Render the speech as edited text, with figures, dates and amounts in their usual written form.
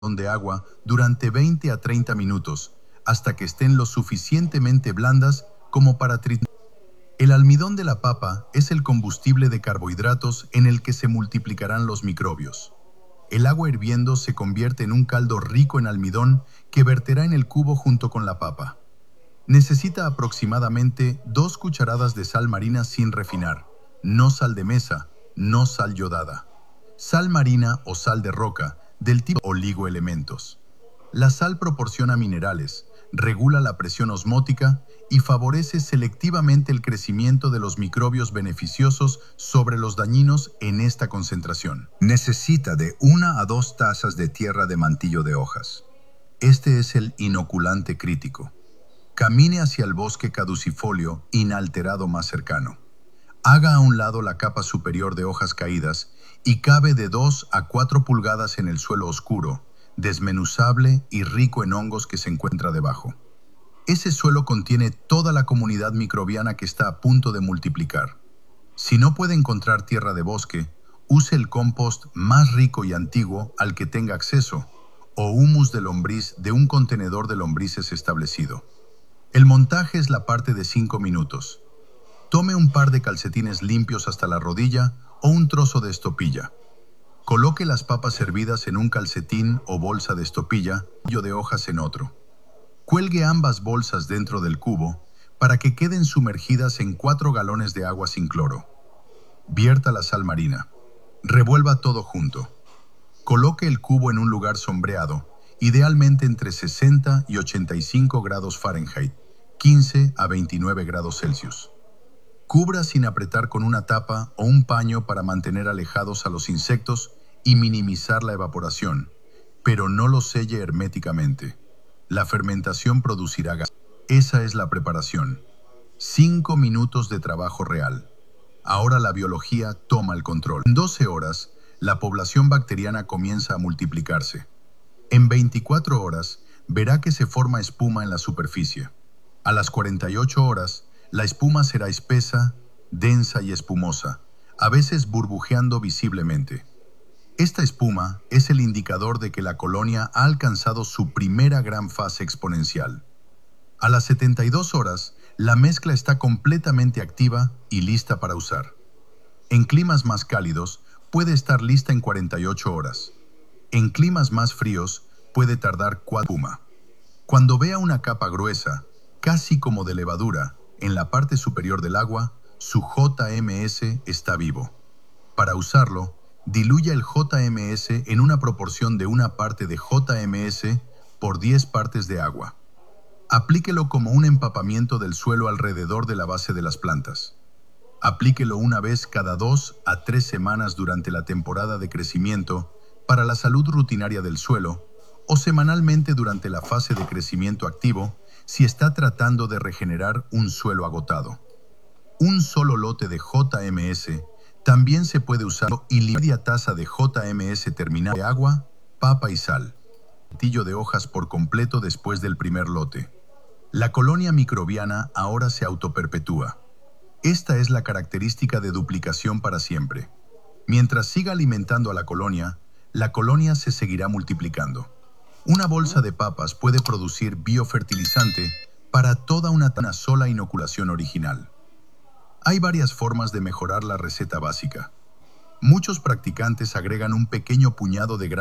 de agua durante 20 a 30 minutos, hasta que estén lo suficientemente blandas como para triturar. El almidón de la papa es el combustible de carbohidratos en el que se multiplicarán los microbios. El agua hirviendo se convierte en un caldo rico en almidón que verterá en el cubo junto con la papa. Necesita aproximadamente 2 cucharadas de sal marina sin refinar, no sal de mesa, no sal yodada. Sal marina o sal de roca, del tipo oligoelementos. La sal proporciona minerales, regula la presión osmótica y favorece selectivamente el crecimiento de los microbios beneficiosos sobre los dañinos en esta concentración. Necesita de 1 a 2 tazas de tierra de mantillo de hojas. Este es el inoculante crítico. Camine hacia el bosque caducifolio inalterado más cercano. Haga a un lado la capa superior de hojas caídas y cabe de 2 a 4 pulgadas en el suelo oscuro, desmenuzable y rico en hongos que se encuentra debajo. Ese suelo contiene toda la comunidad microbiana que está a punto de multiplicar. Si no puede encontrar tierra de bosque, use el compost más rico y antiguo al que tenga acceso, o humus de lombriz de un contenedor de lombrices establecido. El montaje es la parte de 5 minutos. Tome un par de calcetines limpios hasta la rodilla o un trozo de estopilla. Coloque las papas hervidas en un calcetín o bolsa de estopilla y de hojas en otro. Cuelgue ambas bolsas dentro del cubo para que queden sumergidas en 4 galones de agua sin cloro. Vierta la sal marina. Revuelva todo junto. Coloque el cubo en un lugar sombreado, idealmente entre 60 y 85 grados Fahrenheit, 15 a 29 grados Celsius. Cubra sin apretar con una tapa o un paño para mantener alejados a los insectos y minimizar la evaporación, pero no lo selle herméticamente. La fermentación producirá gas. Esa es la preparación. 5 minutos de trabajo real. Ahora la biología toma el control. En 12 horas, la población bacteriana comienza a multiplicarse. En 24 horas, verá que se forma espuma en la superficie. A las 48 horas, la espuma será espesa, densa y espumosa, a veces burbujeando visiblemente. Esta espuma es el indicador de que la colonia ha alcanzado su primera gran fase exponencial. A las 72 horas, la mezcla está completamente activa y lista para usar. En climas más cálidos, puede estar lista en 48 horas. En climas más fríos, puede tardar 4 espuma. Cuando vea una capa gruesa, casi como de levadura, en la parte superior del agua, su JMS está vivo. Para usarlo, diluya el JMS en una proporción de 1 parte de JMS por 10 partes de agua. Aplíquelo como un empapamiento del suelo alrededor de la base de las plantas. Aplíquelo una vez cada 2 a 3 semanas durante la temporada de crecimiento para la salud rutinaria del suelo o semanalmente durante la fase de crecimiento activo si está tratando de regenerar un suelo agotado. Un solo lote de JMS también se puede usar y media taza de JMS terminal de agua, papa y sal. Mantillo de hojas por completo después del primer lote. La colonia microbiana ahora se autoperpetúa. Esta es la característica de duplicación para siempre. Mientras siga alimentando a la colonia se seguirá multiplicando. Una bolsa de papas puede producir biofertilizante para toda una sola inoculación original. Hay varias formas de mejorar la receta básica. Muchos practicantes agregan un pequeño puñado de grano